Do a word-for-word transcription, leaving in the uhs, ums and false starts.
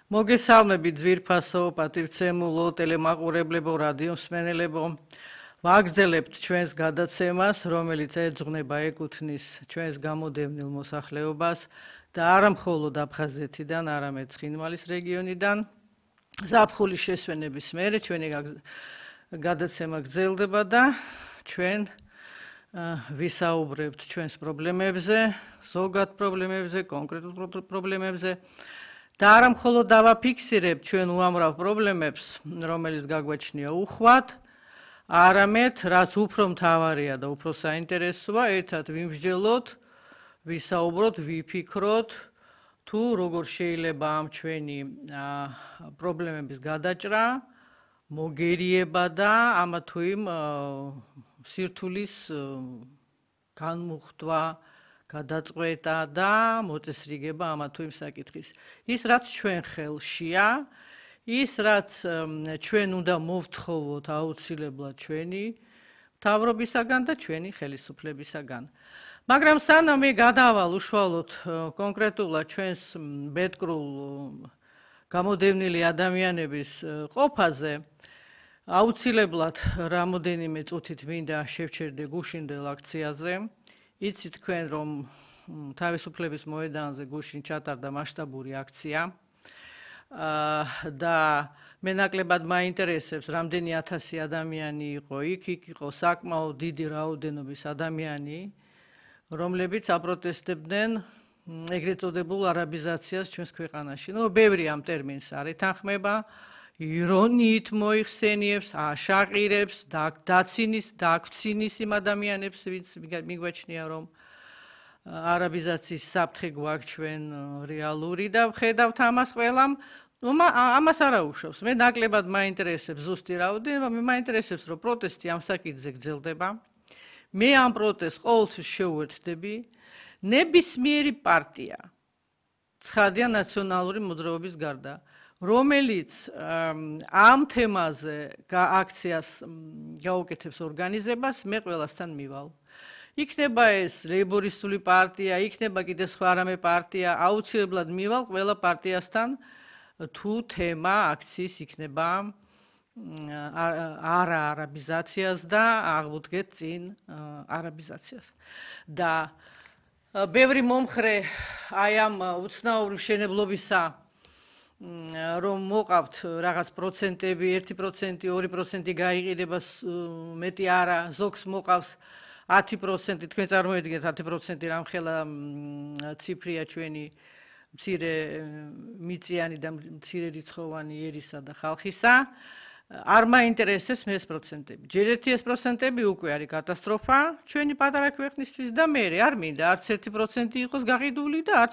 მოგესალმებით ძვირფასო, პატივცემულო, ტელემაყურებლებო, რადიომსმენელებო. ვაგრძელებთ ჩვენს გადაცემას, რომელიც ეძღვნება ეკუთვნის ჩვენს გამოდევნილ მოსახლეობას და არა მხოლოდ აფხაზეთიდან, არამედ ცხინვალის რეგიონიდან. ზაფხულის შესვენების მერე ჩვენი გადაცემა გრძელდება და ჩვენ ვისაუბრებთ ჩვენს პრობლემებზე, ზოგად პრობლემებზე, კონკრეტულ პრობლემებზე. და არა მხოლოდ დავაფიქსირებთ ჩვენ უამრავ პრობლემებს, რომელიც გაგვაჩნია უხვად, არამედ რაც უფრო მთავარია და უფრო საინტერესოა, ერთად ვიმსჯელოთ, ვისაუბროთ, ვიფიქროთ, თუ როგორ შეიძლება ამ ჩვენი პრობლემების გადაჭრა, მოგერიება და ამა თუ იმ სირთულის განმუხტვა, გადაწყვეტა და მოწესრიგება ამა თუ იმ საკითხის. ის რაც ჩვენ ხელშია, ის რაც ჩვენ უნდა მოვთხოვოთ აუცილებლად ჩვენი მთავრობისაგან და ჩვენი ხელისუფლებისაგან. მაგრამ სანამ მე გადავალ უშუალოდ კონკრეტულად ჩვენს ბედკრულ გამოდევნილი ადამიანების ყოფაზე, აუცილებლად რამოდენიმე წუთით მინდა შევჩერდე გუშინდელ აქციაზე. იცით თქვენ, რომ თავისუფლების მოედანზე გუშინ ჩატარდა მასშტაბური აქცია და მე ნაკლებად მაინტერესებს, რამდენი ათასი ადამიანი იყო იქ, იქ იყო საკმაოდ დიდი რაოდენობის ადამიანი, რომლებიც აპროტესტებდნენ ეგრეთ წოდებულ არაბიზაციას ჩვენს ქვეყანაში. ნუ ბევრი ამ ტერმინს არ ეთანხმება, ირონიით მოიხსენიებს, აშაყირებს, დაცინის, დაგვცინის იმ ადამიანებს, ვინც მიგვაჩნია, რომ არაბიზაციის საფრთხე გვაქვს ჩვენ რეალური და ვხედავთ ამას ყველამ, ამას არ აუშავს. მე ნაკლებად მაინტერესებს ზუსტი რაოდენობა, მე მაინტერესებს, რომ პროტესტი ამ საკითხზე გრძელდება. მე ამ პროტესტს ყოველთვის შეუერთდები. ნებისმიერი პარტია, ცხადია ნაციონალური მოძრაობის გარდა, რომელიც ამ თემაზე აქციას გაუკეთებს ორგანიზებას, მე ყველასთან მივალ. იქნება ეს ლეიბორისტული პარტია, იქნება კიდე სხვა რამე პარტია, აუცილებლად მივალ ყველა პარტიასთან, თუ თემა აქციის იქნება არა არაბიზაციას და აღვუდგეთ წინ არაბიზაციას. და ბევრი მომხრე აი ამ უცნაური მშენებლობისა, რომ მოყავთ რაღაც პროცენტები, ერთი პროცენტი, ორი პროცენტი გაიყიდება, მეტი არა, ზოგს მოყავს ათი პროცენტი, თქვენ წარმოედგინეთ ათი პროცენტი რამხელა ციფრია ჩვენი მცირე მიწიანი და მცირე რიცხოვანი ერისა და ხალხისა. არ მაინტერესებს მე ეს პროცენტები. ჯერ ერთი ეს პროცენტები უკვე არის კატასტროფა ჩვენი პატარა ქვეყნისთვის და მე არ მინდა არც ერთი პროცენტი იყოს გაყიდული და არც